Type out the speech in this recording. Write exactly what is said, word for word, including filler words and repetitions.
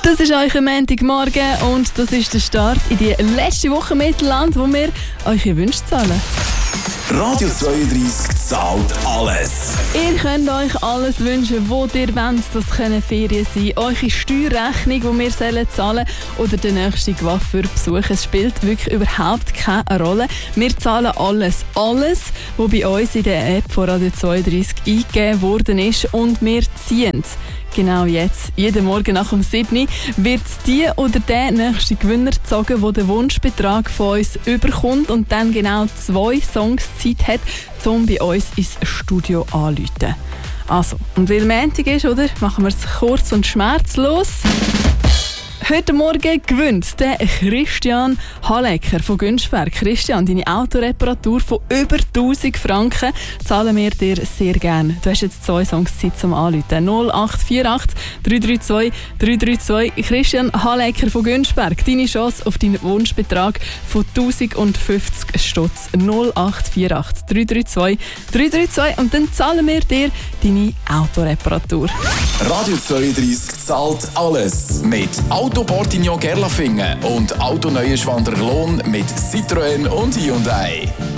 Das ist euch am Montagmorgen und das ist der Start in die letzte Woche Mittelland, wo wir eure Wünsche zahlen. Radio zweiunddreißig zahlt alles. Ihr könnt euch alles wünschen, was ihr wollt. Das können Ferien sein, eure Steuerrechnung, die wir zahlen sollen, oder der nächste Coiffeurbesuch. Es spielt wirklich überhaupt keine Rolle. Wir zahlen alles. Alles, was bei uns in der App von Radio zweiunddreißig eingegeben worden ist, und wir ziehen es. Genau jetzt, jeden Morgen nach um sieben Uhr, wird die oder der nächste Gewinner gezogen, der den Wunschbetrag von uns überkommt und dann genau zwei Songs Zeit hat, um bei uns ins Studio anzurufen. Also, und weil Montag ist, oder, machen wir es kurz und schmerzlos. Heute Morgen gewinnt der Christian Hallecker von Günzberg. Christian, deine Autoreparatur von über tausend Franken zahlen wir dir sehr gerne. Du hast jetzt zwei Songs Zeit zum Anrufen. null acht vier acht drei drei zwei drei drei zwei. Christian Hallecker von Günzberg. Deine Chance auf deinen Wunschbetrag von tausendfünfzig Stutz. null acht vier acht drei drei zwei drei drei zwei. Und dann zahlen wir dir deine Autoreparatur. Radio zweiunddreißig zahlt alles. Mit Auto Portignon Gerlafingen und Auto Neuenschwander Lohn mit Citroën und Hyundai.